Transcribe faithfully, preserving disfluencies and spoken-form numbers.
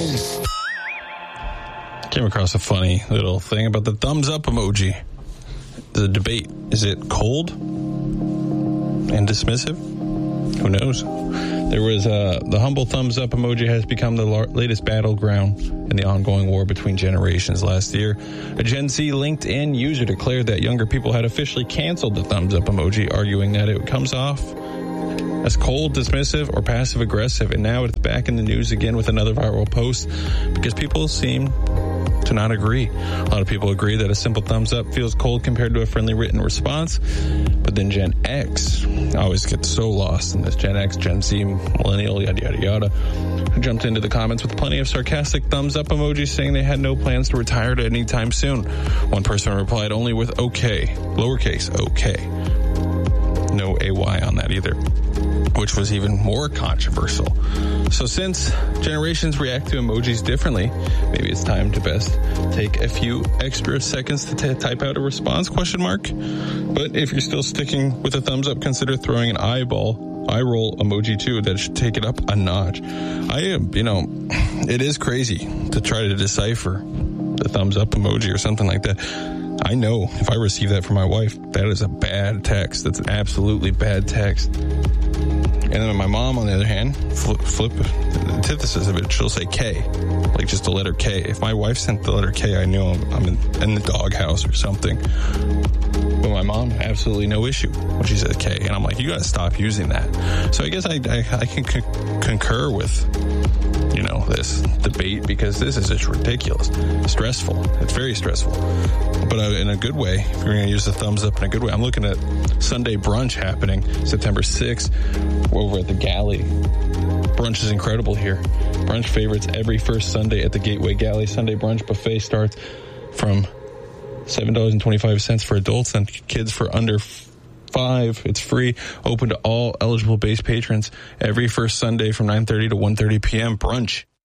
face. Came across a funny little thing about the thumbs up emoji. The debate, is it cold and dismissive? Who knows? There was uh, the humble thumbs up emoji has become the la- latest battleground in the ongoing war between generations. Last year, a Gen Z LinkedIn user declared that younger people had officially canceled the thumbs up emoji, arguing that it comes off as cold, dismissive, or passive aggressive. And now it's back in the news again with another viral post because people seem to not agree. A lot of people agree that a simple thumbs up feels cold compared to a friendly written response. But then Gen X always gets so lost in this. Gen X, Gen Z, millennial, yada, yada, yada, who jumped into the comments with plenty of sarcastic thumbs up emojis saying they had no plans to retire at any time soon. One person replied only with okay, lowercase okay. No A Y on that either, which was even more controversial. So since generations react to emojis differently, maybe it's time to best take a few extra seconds to t- type out a response, question mark. But if you're still sticking with a thumbs up, consider throwing an eyeball, eye roll emoji too. That should take it up a notch. I am, you know, it is crazy to try to decipher the thumbs up emoji or something like that. I know if I receive that from my wife, that is a bad text. That's an absolutely bad text. And then my mom, on the other hand, flip, flip the antithesis of it, she'll say K, like just the letter K. If my wife sent the letter K, I know I'm, I'm in, in the doghouse or something. But my mom, absolutely no issue when she says K. And I'm like, you got to stop using that. So I guess I, I, I can con- concur with, you know, this debate because this is just ridiculous. Stressful. It's very stressful. But uh, in a good way, if you're going to use the thumbs up in a good way, I'm looking at Sunday brunch happening September sixth over at the Galley. Brunch is incredible here. Brunch favorites every first Sunday at the Gateway Galley. Sunday brunch buffet starts from seven dollars and twenty-five cents for adults and kids for under five. It's free, open to all eligible base patrons every first Sunday from nine thirty to one thirty p.m. Brunch